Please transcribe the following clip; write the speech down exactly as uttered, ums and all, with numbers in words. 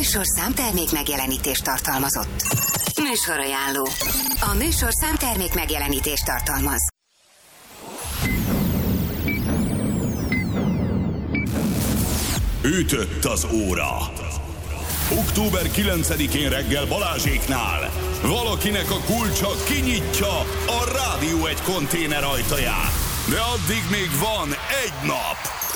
műsorszám termék megjelenítést tartalmazott. Műsorajánló. A műsorszám termék megjelenítést tartalmaz. Ütött az óra. október kilencedikén reggel Balázséknál valakinek a kulcsa kinyitja a Rádió egy konténer ajtaját. De addig még van egy nap.